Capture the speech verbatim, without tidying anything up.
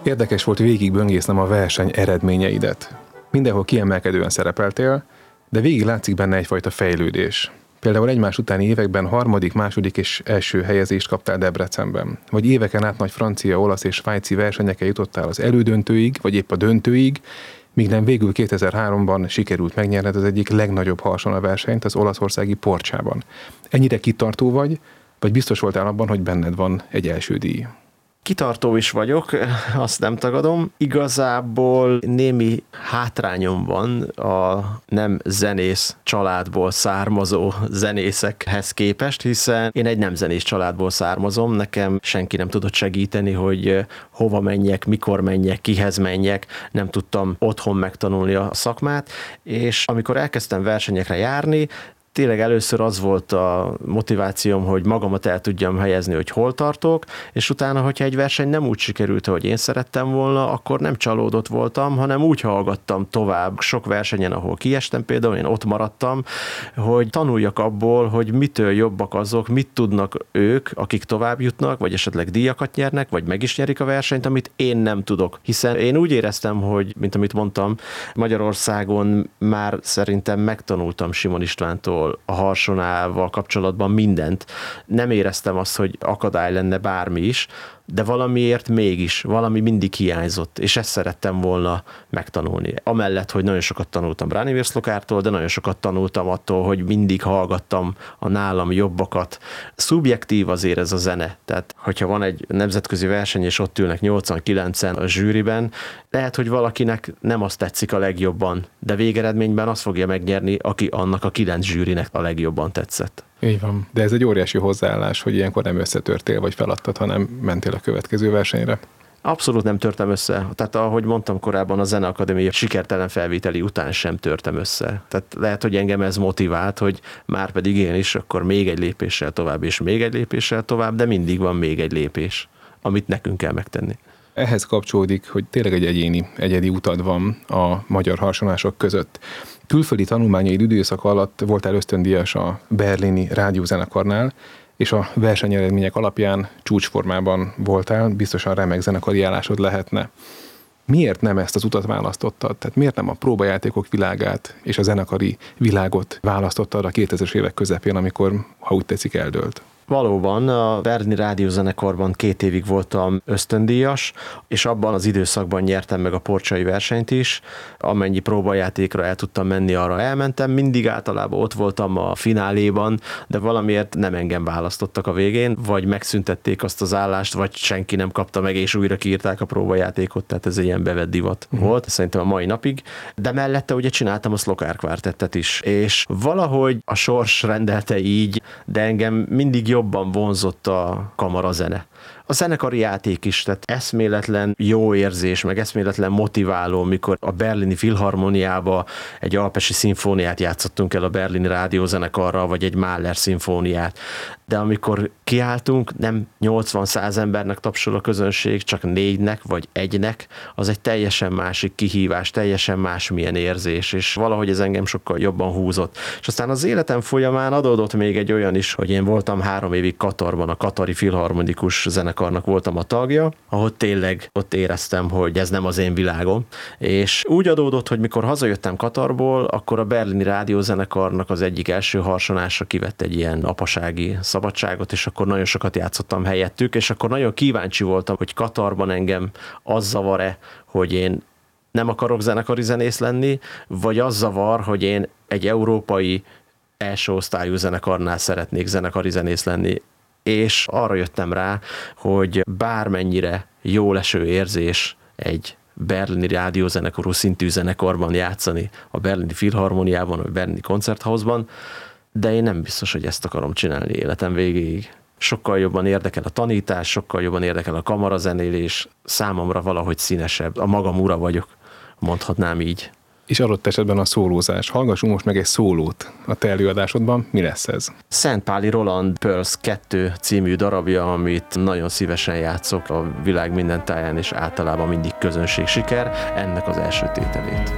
Érdekes volt végig böngésznem a verseny eredményeidet. Mindenhol kiemelkedően szerepeltél, de végig látszik benne egyfajta fejlődés. Például egymás utáni években harmadik, második és első helyezést kaptál Debrecenben. Vagy éveken át nagy francia, olasz és svájci versenyeken jutottál az elődöntőig, vagy épp a döntőig, míg nem végül kétezer-háromban sikerült megnyerned az egyik legnagyobb harsona versenyt az olaszországi Porcsában. Ennyire kitartó vagy, vagy biztos voltál abban, hogy benned van egy első díj? Kitartó is vagyok, azt nem tagadom. Igazából némi hátrányom van a nem zenész családból származó zenészekhez képest, hiszen én egy nem zenész családból származom, nekem senki nem tudott segíteni, hogy hova menjek, mikor menjek, kihez menjek, nem tudtam otthon megtanulni a szakmát, és amikor elkezdtem versenyekre járni, tényleg először az volt a motivációm, hogy magamat el tudjam helyezni, hogy hol tartok, és utána, hogyha egy verseny nem úgy sikerült, hogy én szerettem volna, akkor nem csalódott voltam, hanem úgy hallgattam tovább sok versenyen, ahol kiestem, például én ott maradtam, hogy tanuljak abból, hogy mitől jobbak azok, mit tudnak ők, akik tovább jutnak, vagy esetleg díjakat nyernek, vagy meg is nyerik a versenyt, amit én nem tudok. Hiszen én úgy éreztem, hogy, mint amit mondtam, Magyarországon már szerintem megtanultam Simon Istvántól a harsonával kapcsolatban mindent. Nem éreztem azt, hogy akadály lenne bármi is, de valamiért mégis, valami mindig hiányzott, és ezt szerettem volna megtanulni. Amellett, hogy nagyon sokat tanultam Branimir Szlokártól, de nagyon sokat tanultam attól, hogy mindig hallgattam a nálam jobbakat. Szubjektív azért ez a zene, tehát hogyha van egy nemzetközi verseny, és ott ülnek nyolcvan-kilencen a zsűriben, lehet, hogy valakinek nem azt tetszik a legjobban, de végeredményben azt fogja megnyerni, aki annak a kilenc zsűrinek a legjobban tetszett. Így van. De ez egy óriási hozzáállás, hogy ilyenkor nem összetörtél, vagy feladtad, hanem mentél a következő versenyre. Abszolút nem törtem össze. Tehát ahogy mondtam korábban, a Zeneakadémia sikertelen felvételi után sem törtem össze. Tehát lehet, hogy engem ez motivált, hogy már pedig én is, akkor még egy lépéssel tovább, és még egy lépéssel tovább, de mindig van még egy lépés, amit nekünk kell megtenni. Ehhez kapcsolódik, hogy tényleg egy egyéni, egyedi utad van a magyar harsonások között. Külföldi tanulmányaid időszak alatt voltál ösztöndíjas a berlini rádiózenekarnál, és a versenyeredmények alapján csúcsformában voltál, biztosan remek zenekari állásod lehetne. Miért nem ezt az utat választottad? Tehát miért nem a próbajátékok világát és a zenekari világot választottad a kétezres évek közepén, amikor, ha úgy tetszik, eldőlt? Valóban, a Berlini Rádiózenekarban két évig voltam ösztöndíjas, és abban az időszakban nyertem meg a porcsai versenyt is. Amennyi próbajátékra el tudtam menni, arra elmentem. Mindig általában ott voltam a fináléban, de valamiért nem engem választottak a végén, vagy megszüntették azt az állást, vagy senki nem kapta meg, és újra kiírták a próbajátékot, tehát ez egy ilyen bevett divat uh-huh. volt, szerintem a mai napig. De mellette ugye csináltam a Szlokár kvártettet is, és valahogy a sors rendelte így, de engem mindig jobban vonzott a kamarazene. A zenekari játék is, tehát eszméletlen jó érzés, meg eszméletlen motiváló, mikor a berlini filharmoniába egy alpesi szimfóniát játszottunk el a berlini rádiózenekarral, vagy egy Mahler szimfóniát. De amikor kiálltunk, nem nyolcvan-száz embernek tapsol a közönség, csak négynek, vagy egynek, az egy teljesen másik kihívás, teljesen másmilyen érzés, és valahogy ez engem sokkal jobban húzott. És aztán az életem folyamán adódott még egy olyan is, hogy én voltam három évig Katarban, a katari filharmonikus zenekarnak voltam a tagja, ahol tényleg ott éreztem, hogy ez nem az én világom. És úgy adódott, hogy mikor hazajöttem Katarból, akkor a berlini rádiózenekarnak az egyik első harsonása kivett egy ilyen apasági szabadságot, és akkor nagyon sokat játszottam helyettük, és akkor nagyon kíváncsi voltam, hogy Katarban engem az zavar-e, hogy én nem akarok zenekari zenész lenni, vagy az zavar, hogy én egy európai első osztályú zenekarnál szeretnék zenekari zenész lenni. És arra jöttem rá, hogy bármennyire jó leső érzés egy berlini rádiózenekarú szintű zenekarban játszani, a berlini filharmoniában, a berlini koncerthausban, de én nem biztos, hogy ezt akarom csinálni életem végéig. Sokkal jobban érdekel a tanítás, sokkal jobban érdekel a kamarazenélés, számomra valahogy színesebb, a magam ura vagyok, mondhatnám így. És adott esetben a szólózás. Hallgassunk most meg egy szólót a te előadásodban. Mi lesz ez? Szentpáli Roland Pearls kettő című darabja, amit nagyon szívesen játszok a világ minden táján, és általában mindig közönség siker, ennek az első tételét.